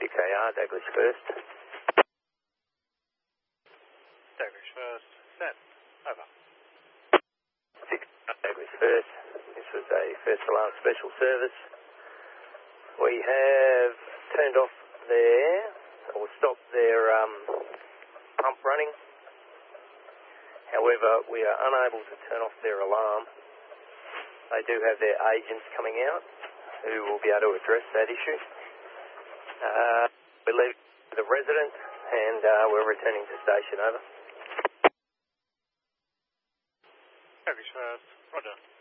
UKR, Douglas First. Douglas First, set, over. Douglas First, this was a first alarm special service. We have turned off or stopped their pump running. However, we are unable to turn off their alarm. They do have their agents coming out who will be able to address that issue. We leave the resident and we're returning to station, over. Douglas First, roger.